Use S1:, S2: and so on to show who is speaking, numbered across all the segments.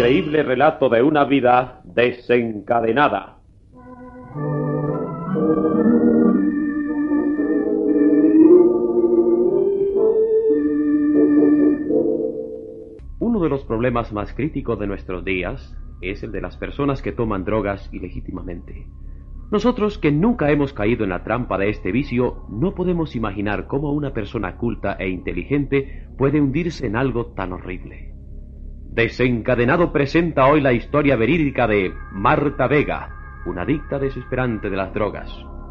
S1: increíble relato de una vida desencadenada. Uno de los problemas más críticos de nuestros días es el de las personas que toman drogas ilegítimamente. Nosotros, que nunca hemos caído en la trampa de este vicio, no podemos imaginar cómo una persona culta e inteligente puede hundirse en algo tan horrible. Desencadenado presenta hoy la historia verídica de Marta Vega, una adicta desesperante de las drogas.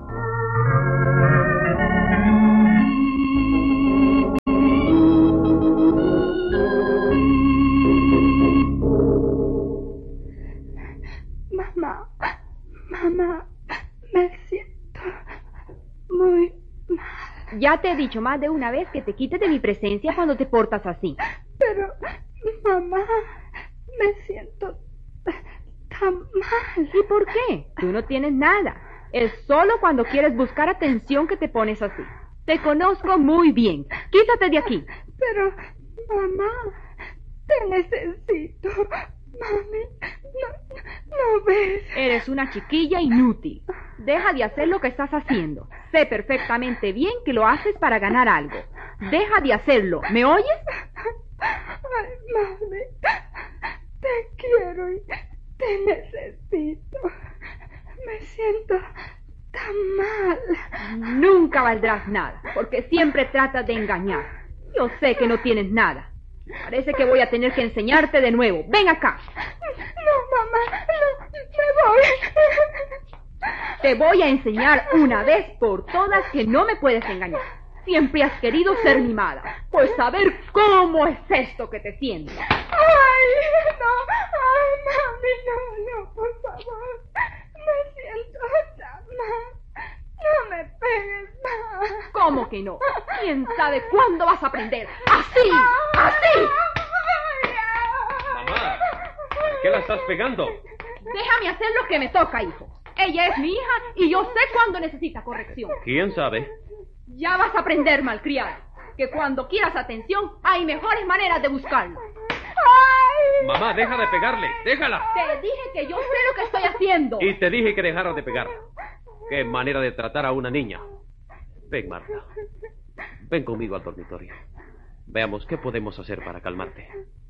S2: Mamá, me siento muy mal.
S3: Ya te he dicho más de una vez que te quites de mi presencia cuando te portas así.
S2: Pero, mamá, me siento tan mal.
S3: ¿Y por qué? Tú no tienes nada. Es solo cuando quieres buscar atención que te pones así. Te conozco muy bien. Quítate de aquí.
S2: Pero, mamá, te necesito. Mami, no ves.
S3: Eres una chiquilla inútil. Deja de hacer lo que estás haciendo. Sé perfectamente bien que lo haces para ganar algo. Deja de hacerlo. ¿Me oyes?
S2: Ay, mami, te quiero y te necesito. Me siento tan mal.
S3: Nunca valdrás nada, porque siempre tratas de engañar. Yo sé que no tienes nada. Parece que voy a tener que enseñarte de nuevo. ¡Ven acá!
S2: No, mamá, no, me voy.
S3: Te voy a enseñar una vez por todas que no me puedes engañar. Siempre has querido ser mimada. Pues a ver cómo es esto que te siento.
S2: ¡Ay, no! ¡Ay, mami, no, por favor! Me siento tan mal. No me pegues más.
S3: ¿Cómo que no? ¿Quién sabe cuándo vas a aprender? ¡Así! ¡Así!
S1: Mamá, ¿por qué la estás pegando?
S3: Déjame hacer lo que me toca, hijo. Ella es mi hija y yo sé cuándo necesita corrección.
S1: ¿Quién sabe?
S3: Ya vas a aprender, malcriada, que cuando quieras atención hay mejores maneras de buscarlo.
S2: ¡Ay!
S1: Mamá, deja de pegarle, déjala.
S3: Te dije que yo sé lo que estoy haciendo.
S1: Y te dije que dejaras de pegarla. Qué manera de tratar a una niña. Ven, Marta. Ven conmigo al dormitorio. Veamos qué podemos hacer para calmarte.